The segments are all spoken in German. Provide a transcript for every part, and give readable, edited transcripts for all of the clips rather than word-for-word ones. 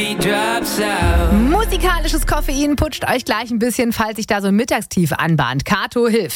Musikalisches Koffein putscht euch gleich ein bisschen, falls sich da so ein Mittagstief anbahnt. Kato hilft.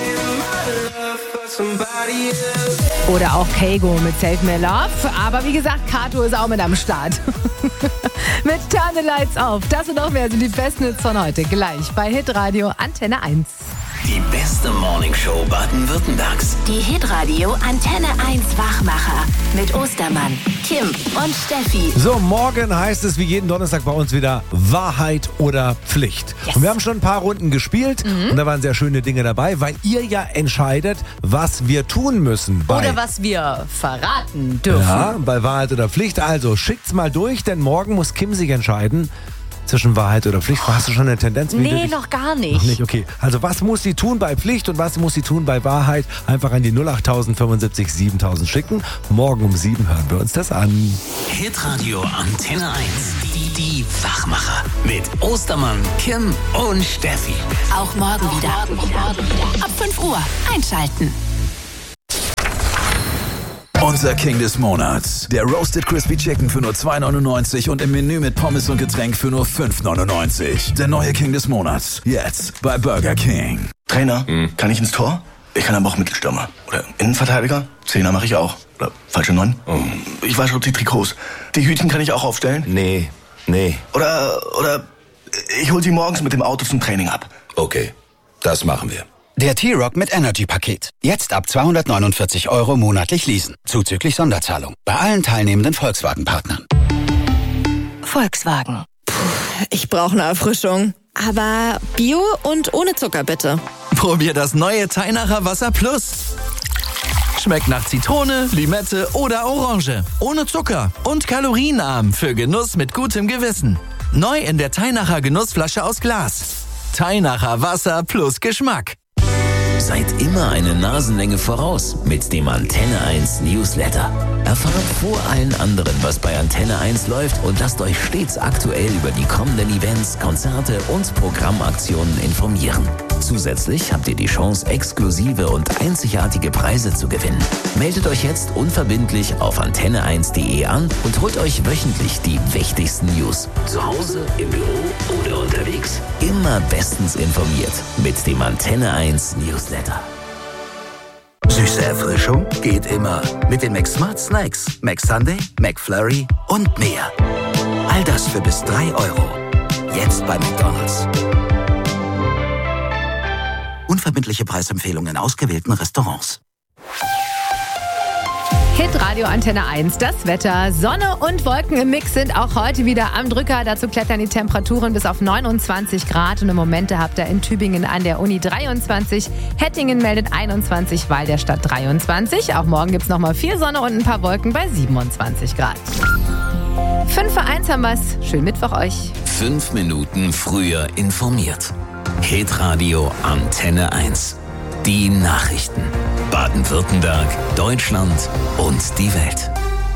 Oder auch Keigo mit Save Me Love. Aber wie gesagt, Kato ist auch mit am Start. Mit Turn the Lights Off. Das und noch mehr sind die besten Hits von heute. Gleich bei Hitradio Antenne 1. Die beste Morningshow Baden-Württembergs. Die Hitradio Antenne 1 Wachmacher mit Ostermann, Kim und Steffi. So, morgen heißt es wie jeden Donnerstag bei uns wieder Wahrheit oder Pflicht. Yes. Und wir haben schon ein paar Runden gespielt und da waren sehr schöne Dinge dabei, weil ihr ja entscheidet, was wir tun müssen. Oder was wir verraten dürfen. Ja, bei Wahrheit oder Pflicht. Also schickt's mal durch, denn morgen muss Kim sich entscheiden zwischen Wahrheit oder Pflicht. Hast du schon eine Tendenz? Nee, noch gar nicht. Noch nicht, okay. Also was muss sie tun bei Pflicht und was muss sie tun bei Wahrheit? Einfach an die 08000 75 7000 schicken. Morgen um 7 hören wir uns das an. Hitradio Antenne 1. Die Wachmacher. Mit Ostermann, Kim und Steffi. Auch morgen wieder. Ab 5 Uhr einschalten. Unser King des Monats. Der Roasted Crispy Chicken für nur 2,99 und im Menü mit Pommes und Getränk für nur 5,99. Der neue King des Monats. Jetzt bei Burger King. Trainer, kann ich ins Tor? Ich kann aber auch Mittelstürmer. Oder Innenverteidiger? Zehner mache ich auch. Oder falsche 9? Ich wasche die Trikots. Die Hütchen kann ich auch aufstellen? Nee. Oder ich hol sie morgens mit dem Auto zum Training ab. Okay, das machen wir. Der T-Rock mit Energy-Paket. Jetzt ab 249 € monatlich leasen. Zuzüglich Sonderzahlung. Bei allen teilnehmenden Volkswagen-Partnern. Volkswagen. Ich brauche eine Erfrischung. Aber Bio und ohne Zucker bitte. Probier das neue Teinacher Wasser Plus. Schmeckt nach Zitrone, Limette oder Orange. Ohne Zucker und kalorienarm für Genuss mit gutem Gewissen. Neu in der Teinacher Genussflasche aus Glas. Teinacher Wasser plus Geschmack. Seid immer eine Nasenlänge voraus mit dem Antenne 1 Newsletter. Erfahrt vor allen anderen, was bei Antenne 1 läuft und lasst euch stets aktuell über die kommenden Events, Konzerte und Programmaktionen informieren. Zusätzlich habt ihr die Chance, exklusive und einzigartige Preise zu gewinnen. Meldet euch jetzt unverbindlich auf antenne1.de an und holt euch wöchentlich die wichtigsten News. Zu Hause, im Büro oder unterwegs. Immer bestens informiert mit dem Antenne 1 Newsletter. Süße Erfrischung geht immer. Mit den McSmart Snacks, McSunday, McFlurry und mehr. All das für bis 3 €. Jetzt bei McDonald's. Unverbindliche Preisempfehlungen in ausgewählten Restaurants. Hitradio Antenne 1, das Wetter. Sonne und Wolken im Mix sind auch heute wieder am Drücker. Dazu klettern die Temperaturen bis auf 29 Grad. Und im Moment habt ihr in Tübingen an der Uni 23. Hettingen meldet 21, Walderstadt 23. Auch morgen gibt es nochmal 4 Sonne und ein paar Wolken bei 27 Grad. 5 vor 1 haben wir's. Schönen Mittwoch euch. 5 Minuten früher informiert. Hitradio Antenne 1. Die Nachrichten. Baden-Württemberg, Deutschland und die Welt.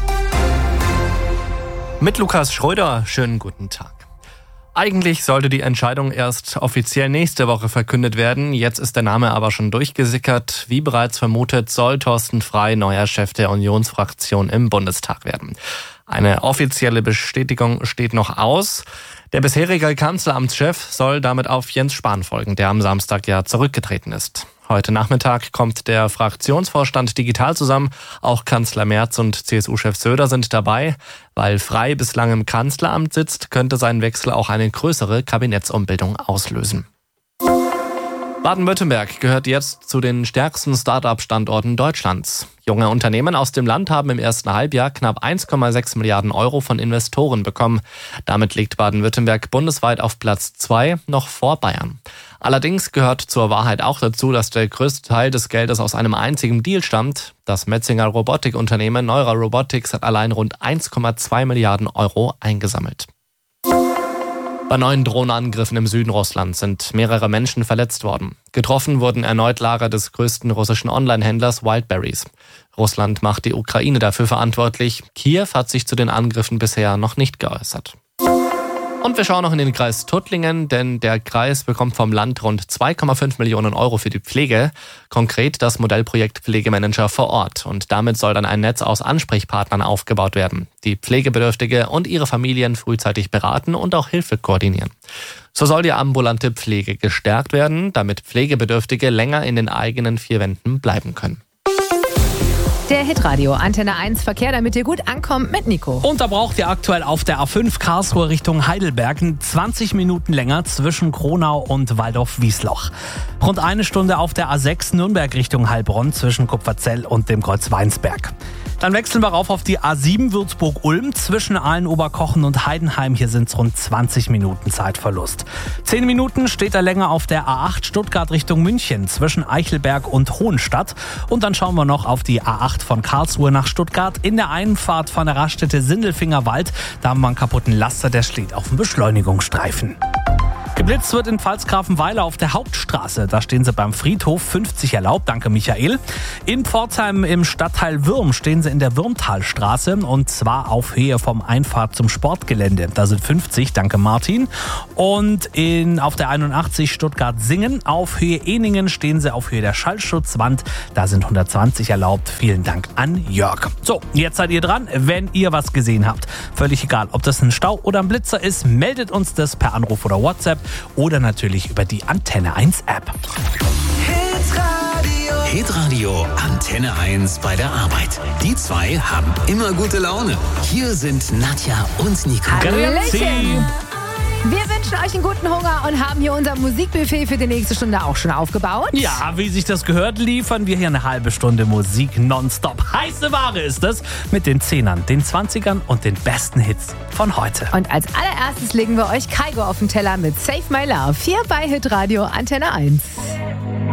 Mit Lukas Schröder, schönen guten Tag. Eigentlich sollte die Entscheidung erst offiziell nächste Woche verkündet werden. Jetzt ist der Name aber schon durchgesickert. Wie bereits vermutet, soll Thorsten Frey neuer Chef der Unionsfraktion im Bundestag werden. Eine offizielle Bestätigung steht noch aus. Der bisherige Kanzleramtschef soll damit auf Jens Spahn folgen, der am Samstag ja zurückgetreten ist. Heute Nachmittag kommt der Fraktionsvorstand digital zusammen. Auch Kanzler Merz und CSU-Chef Söder sind dabei. Weil Frey bislang im Kanzleramt sitzt, könnte sein Wechsel auch eine größere Kabinettsumbildung auslösen. Baden-Württemberg gehört jetzt zu den stärksten Start-up-Standorten Deutschlands. Junge Unternehmen aus dem Land haben im ersten Halbjahr knapp 1,6 Milliarden € von Investoren bekommen. Damit liegt Baden-Württemberg bundesweit auf Platz 2, noch vor Bayern. Allerdings gehört zur Wahrheit auch dazu, dass der größte Teil des Geldes aus einem einzigen Deal stammt. Das Metzinger Robotikunternehmen Neura Robotics hat allein rund 1,2 Milliarden € eingesammelt. Bei neuen Drohnenangriffen im Süden Russlands sind mehrere Menschen verletzt worden. Getroffen wurden erneut Lager des größten russischen Online-Händlers Wildberries. Russland macht die Ukraine dafür verantwortlich. Kiew hat sich zu den Angriffen bisher noch nicht geäußert. Und wir schauen noch in den Kreis Tuttlingen, denn der Kreis bekommt vom Land rund 2,5 Millionen Euro für die Pflege. Konkret das Modellprojekt Pflegemanager vor Ort. Und damit soll dann ein Netz aus Ansprechpartnern aufgebaut werden, die Pflegebedürftige und ihre Familien frühzeitig beraten und auch Hilfe koordinieren. So soll die ambulante Pflege gestärkt werden, damit Pflegebedürftige länger in den eigenen vier Wänden bleiben können. Der Hitradio Antenne 1 Verkehr, damit ihr gut ankommt mit Nico. Und da braucht ihr aktuell auf der A5 Karlsruhe Richtung Heidelberg 20 Minuten länger zwischen Kronau und Waldorf-Wiesloch. Rund eine Stunde auf der A6 Nürnberg Richtung Heilbronn zwischen Kupferzell und dem Kreuz Weinsberg. Dann wechseln wir rauf auf die A7 Würzburg-Ulm zwischen Aalen-Oberkochen und Heidenheim. Hier sind es rund 20 Minuten Zeitverlust. 10 Minuten steht er länger auf der A8 Stuttgart Richtung München zwischen Eichelberg und Hohenstadt. Und dann schauen wir noch auf die A8 von Karlsruhe nach Stuttgart in der Einfahrt von der Raststätte Sindelfingerwald. Da haben wir einen kaputten Laster, der steht auf dem Beschleunigungsstreifen. Geblitzt wird in Pfalzgrafenweiler auf der Hauptstraße. Da stehen sie beim Friedhof, 50 erlaubt, danke Michael. In Pforzheim im Stadtteil Würm stehen sie in der Würmtalstraße und zwar auf Höhe vom Einfahrt zum Sportgelände. Da sind 50, danke Martin. Und auf der 81 Stuttgart-Singen auf Höhe Ehningen stehen sie auf Höhe der Schallschutzwand. Da sind 120 erlaubt, vielen Dank an Jörg. So, jetzt seid ihr dran, wenn ihr was gesehen habt. Völlig egal, ob das ein Stau oder ein Blitzer ist, meldet uns das per Anruf oder WhatsApp. Oder natürlich über die Antenne 1 App. Hitradio Antenne 1 bei der Arbeit. Die zwei haben immer gute Laune. Hier sind Nadja und Nico. Hallöchen. Wir wünschen euch einen guten Hunger und haben hier unser Musikbuffet für die nächste Stunde auch schon aufgebaut. Ja, wie sich das gehört, liefern wir hier eine halbe Stunde Musik nonstop. Heiße Ware ist es mit den 10ern, den 20ern und den besten Hits von heute. Und als allererstes legen wir euch Kygo auf den Teller mit Save My Love hier bei Hitradio Antenne 1.